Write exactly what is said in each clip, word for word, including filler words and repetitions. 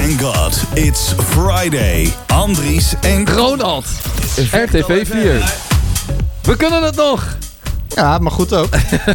Thank God, it's Friday. Andries en Ronald. R T V vier. We kunnen het nog. Ja, maar goed ook.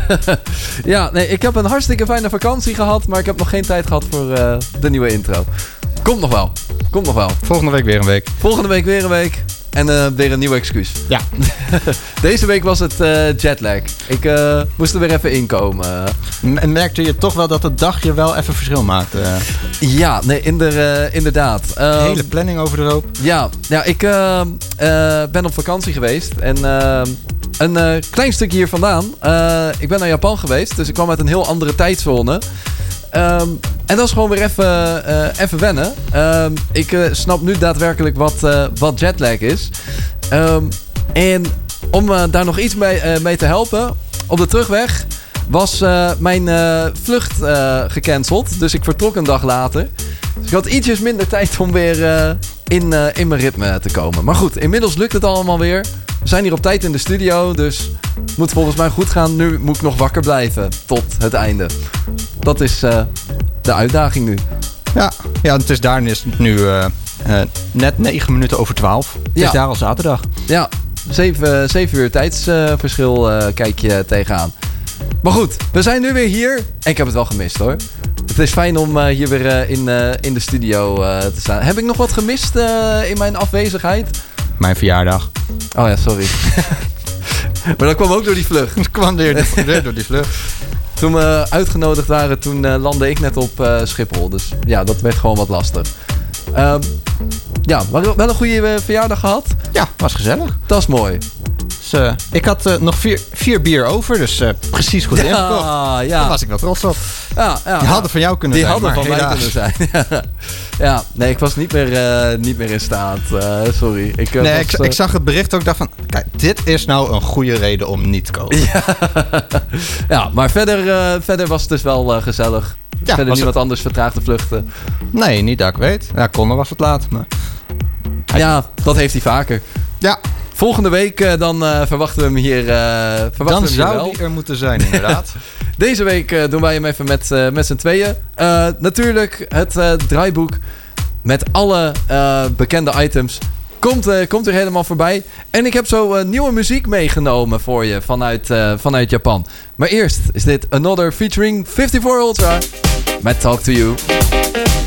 Ja, nee, ik heb een hartstikke fijne vakantie gehad, maar ik heb nog geen tijd gehad voor uh, de nieuwe intro. Komt nog wel. Komt nog wel. Volgende week weer een week. Volgende week weer een week. En uh, weer een nieuw excuus. Ja. Deze week was het uh, jetlag. Ik uh, moest er weer even inkomen. En merkte je toch wel dat het dagje wel even verschil maakte? Ja, nee, inder, uh, inderdaad. De Uh, hele planning over de hoop. Ja, ja ik uh, uh, ben op vakantie geweest. En uh, een uh, klein stukje hier vandaan. Uh, ik ben naar Japan geweest. Dus ik kwam uit een heel andere tijdzone. Um, en dat is gewoon weer even, uh, even wennen. Um, ik uh, snap nu daadwerkelijk wat, uh, wat jetlag is. Um, en om uh, daar nog iets mee, uh, mee te helpen. Op de terugweg was uh, mijn uh, vlucht uh, gecanceld. Dus ik vertrok een dag later. Dus ik had ietsjes minder tijd om weer uh, in, uh, in mijn ritme te komen. Maar goed, inmiddels lukt het allemaal weer. We zijn hier op tijd in de studio. Dus het moet volgens mij goed gaan. Nu moet ik nog wakker blijven tot het einde. Dat is uh, de uitdaging nu. Ja, ja, het is daar is nu uh, uh, net negen minuten over twaalf. Het Ja. is daar al zaterdag. Ja, zeven, zeven uur tijdsverschil uh, kijk je tegenaan. Maar goed, we zijn nu weer hier. En ik heb het wel gemist hoor. Het is fijn om uh, hier weer uh, in, uh, in de studio uh, te staan. Heb ik nog wat gemist uh, in mijn afwezigheid? Mijn verjaardag. Oh ja, sorry. Maar dat kwam ook door die vlucht. Het kwam weer, weer door die vlucht. Toen we uitgenodigd waren, toen uh, landde ik net op uh, Schiphol. Dus ja, dat werd gewoon wat lastig. Um, ja, maar wel een goede uh, verjaardag gehad. Ja, was gezellig. Dat is mooi. Dus, uh, ik had uh, nog vier, vier bier over, dus uh, precies goed ingekocht. Ja, Daar ja. was ik wel trots op. Ja, ja, Die hadden van jou kunnen Die zijn, hadden maar van mij helaas. kunnen zijn. Ja, nee, ik was niet meer, uh, niet meer in staat. Uh, sorry. Ik, uh, Nee, was, ik, uh, ik zag het bericht ook daarvan. Kijk, dit is nou een goede reden om niet te komen. Ja, ja maar verder, uh, verder was het dus wel uh, gezellig. Ja, verder was niemand anders vertraagde vluchten. Nee, niet dat ik weet. Ja, Connor was het laat. Maar... Ja, dat heeft hij vaker. Ja, Volgende week uh, dan uh, verwachten we hem hier, uh, verwachten dan we hem hier zou wel. die er moeten zijn, inderdaad. Deze week uh, doen wij hem even met, uh, met z'n tweeën. Uh, natuurlijk het uh, draaiboek met alle uh, bekende items komt, uh, komt er helemaal voorbij. En ik heb zo uh, nieuwe muziek meegenomen voor je vanuit, uh, vanuit Japan. Maar eerst is dit Another featuring vijfenvijftig Ultra met Talk to You.